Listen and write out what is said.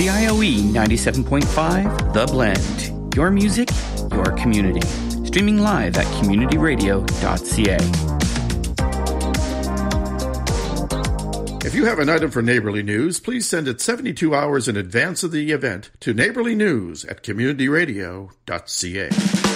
CIOE 97.5 The Blend. Your music, your community. Streaming live at communityradio.ca. If you have an item for Neighborly News, please send it 72 hours in advance of the event to neighborlynews@communityradio.ca.